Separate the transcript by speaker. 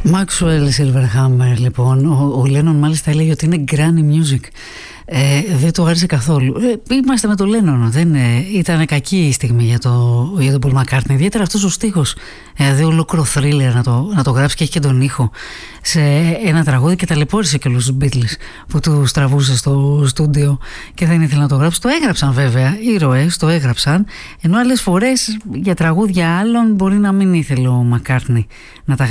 Speaker 1: Maxwell Silverhammer, λοιπόν. Ο Lennon μάλιστα έλεγε ότι είναι granny music. Δεν το άρεσε καθόλου. Είμαστε με το Lennon. Δεν ήταν κακή η στιγμή για τον Paul McCartney. Ιδιαίτερα αυτός ο στίχος. Δηλαδή ολόκληρο thriller να το γράψει και έχει και τον ήχο σε ένα τραγούδι και ταλαιπώρησε και όλους τους Beatles που του τραβούσε στο στούντιο και δεν ήθελε να το γράψει. Το έγραψαν βέβαια, οι ροές το έγραψαν, ενώ άλλες φορές για τραγούδια άλλων μπορεί να μην ήθελε ο McCartney να τα